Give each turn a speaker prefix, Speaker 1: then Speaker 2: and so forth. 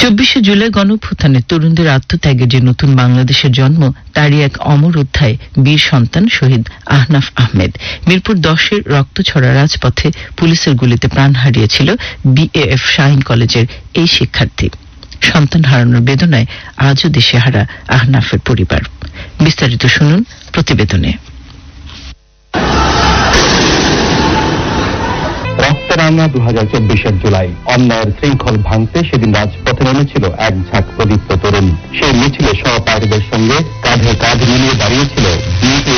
Speaker 1: 24শে জুলাই গণঅভ্যুত্থানে তরুণদের আত্মত্যাগে যে নতুন বাংলাদেশের জন্ম তারই এক অমর অধ্যায় বীর সন্তান শহীদ আহনাফ আহমেদ। মিরপুর 10-এর রক্তছড়া রাজপথে পুলিশের গুলিতে প্রাণ হারিয়েছিল বিএএফ শাহীন কলেজের এই শিক্ষার্থী। সন্তান হারানোর বেদনায় আজও দিশেহারা আহনাফের পরিবার। বিস্তারিত শুনুন প্রতিবেদনে।
Speaker 2: রক্তরাঙা 2024-এর জুলাই, অন্যায়ের শৃঙ্খল ভাঙতে সেদিন রাজপথে নেমেছিল এক ঝাঁক প্রদীপ্ত তরুণ। সেই মিছিলে সহপাঠীদের সঙ্গে কাঁধে কাঁধ মিলিয়ে দাঁড়িয়েছিল বিএনপি